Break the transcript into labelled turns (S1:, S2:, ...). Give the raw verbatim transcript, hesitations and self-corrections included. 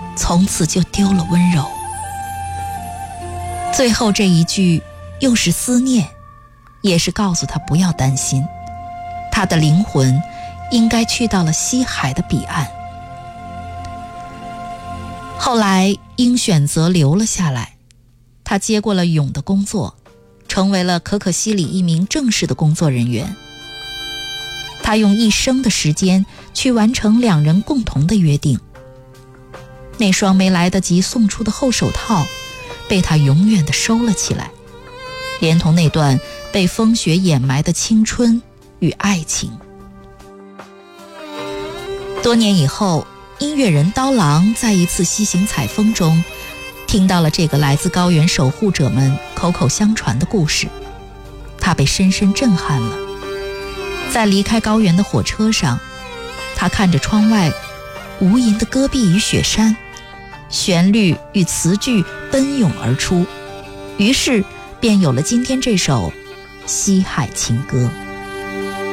S1: 从此就丢了温柔。最后这一句又是思念，也是告诉他不要担心，他的灵魂应该去到了西海的彼岸。后来鹰选择留了下来，他接过了勇的工作，成为了可可西里一名正式的工作人员。他用一生的时间去完成两人共同的约定。那双没来得及送出的厚手套被他永远地收了起来，连同那段被风雪掩埋的青春与爱情。多年以后，音乐人刀郎在一次西行采风中听到了这个来自高原守护者们口口相传的故事，他被深深震撼了。在离开高原的火车上，他看着窗外无垠的戈壁与雪山，旋律与词句奔涌而出，于是便有了今天这首《西海情歌》。